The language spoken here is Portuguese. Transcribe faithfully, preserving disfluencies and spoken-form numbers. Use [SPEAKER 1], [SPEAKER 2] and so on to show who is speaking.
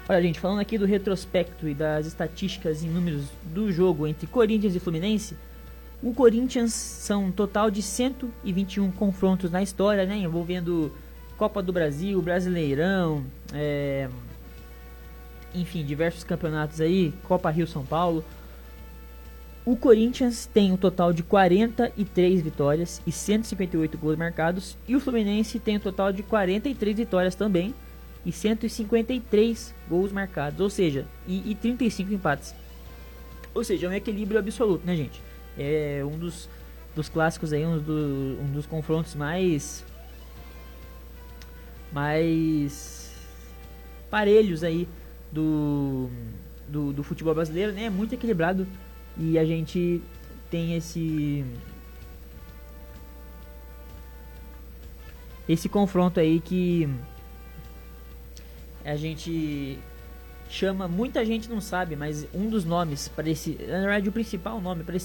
[SPEAKER 1] Olha, gente, falando aqui do retrospecto e das estatísticas em números do jogo entre Corinthians e Fluminense, o Corinthians são um total de cento e vinte e um confrontos na história, né, envolvendo Copa do Brasil, Brasileirão, é, enfim, diversos campeonatos aí, Copa Rio-São Paulo. O Corinthians tem um total de quarenta e três vitórias e cento e cinquenta e oito gols marcados, e o Fluminense tem um total de quarenta e três vitórias também e cento e cinquenta e três gols marcados, ou seja, e, e trinta e cinco empates. Ou seja, é um equilíbrio absoluto, né, gente? É um dos, dos clássicos aí, um, do, um dos confrontos mais mais parelhos aí do, do, do futebol brasileiro, né? É muito equilibrado e a gente tem esse esse confronto aí que a gente chama, muita gente não sabe, mas um dos nomes para esse, na verdade o principal nome para esse